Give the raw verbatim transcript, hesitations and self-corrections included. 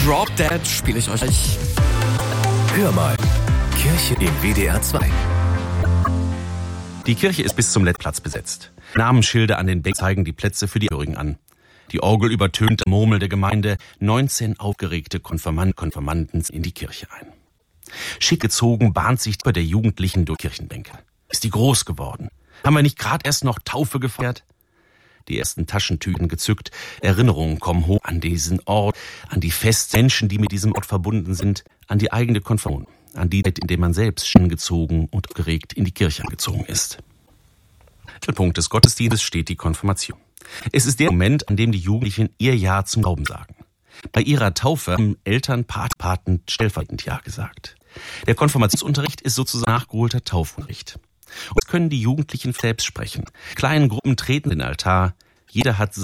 Drop Dead spiele ich euch. Hör mal, Kirche im W D R zwei. Die Kirche ist bis zum Lettplatz besetzt. Namensschilder an den Bänken zeigen die Plätze für die Angehörigen an. Die Orgel übertönt das Murmel der Gemeinde. neunzehn aufgeregte Konfirmanden, Konfirmanden in die Kirche ein. Schick gezogen bahnt sich bei der Jugendlichen durch Kirchenbänke. Ist die groß geworden? Haben wir nicht gerade erst noch Taufe gefeiert? Die ersten Taschentüten gezückt. Erinnerungen kommen hoch an diesen Ort, an die Festmenschen, die mit diesem Ort verbunden sind, an die eigene Konfirmation, an die Zeit, in der man selbst schon gezogen und geregt in die Kirche gezogen ist. Im Mittelpunkt des Gottesdienstes steht die Konfirmation. Es ist der Moment, an dem die Jugendlichen ihr Ja zum Glauben sagen. Bei ihrer Taufe haben Eltern, Pat, Paten stellvertretend Ja gesagt. Der Konfirmationsunterricht ist sozusagen nachgeholter Taufunterricht. Und können die Jugendlichen selbst sprechen. Kleinen Gruppen treten in den Altar. Jeder hat